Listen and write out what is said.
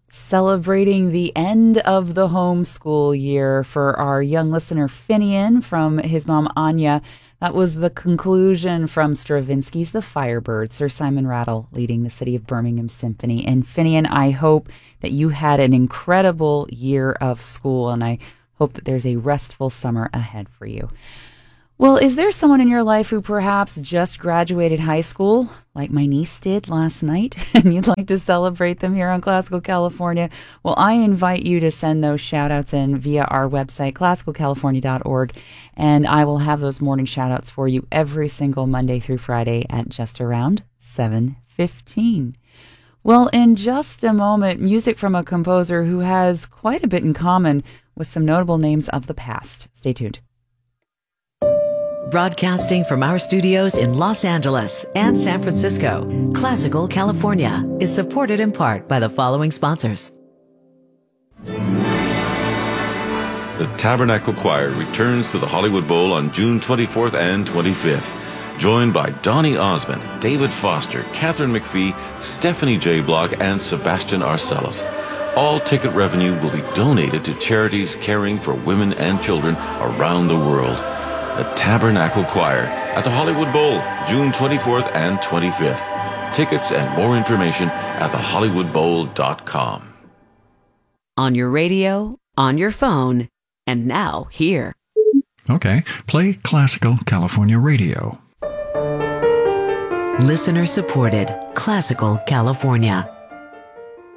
celebrating the end of the homeschool year for our young listener Finian from his mom Anya. That was the conclusion from Stravinsky's The Firebird, Sir Simon Rattle leading the City of Birmingham Symphony. And Finian, I hope that you had an incredible year of school, and I hope that there's a restful summer ahead for you. Well, is there someone in your life who perhaps just graduated high school, like my niece did last night, and you'd like to celebrate them here on Classical California? Well, I invite you to send those shout-outs in via our website, classicalcalifornia.org, and I will have those morning shout-outs for you every single Monday through Friday at just around 7:15. Well, in just a moment, music from a composer who has quite a bit in common with some notable names of the past. Stay tuned. Broadcasting from our studios in Los Angeles and San Francisco, Classical California is supported in part by the following sponsors. The Tabernacle Choir returns to the Hollywood Bowl on June 24th and 25th, joined by Donny Osmond, David Foster, Catherine McPhee, Stephanie J. Block, and Sebastian Arcellus. All ticket revenue will be donated to charities caring for women and children around the world. The Tabernacle Choir at the Hollywood Bowl, June 24th and 25th. Tickets and more information at thehollywoodbowl.com. On your radio, on your phone, and now here. Okay, play Classical California Radio. Listener supported Classical California.